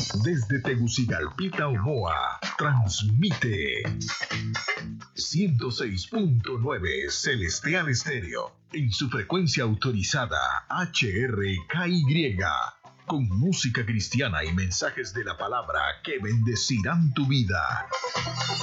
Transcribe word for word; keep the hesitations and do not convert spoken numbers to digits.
Desde Tegucigalpita, Omoa, transmite ciento seis punto nueve Celestial Estéreo en su frecuencia autorizada H R K Y, con música cristiana y mensajes de la palabra que bendecirán tu vida.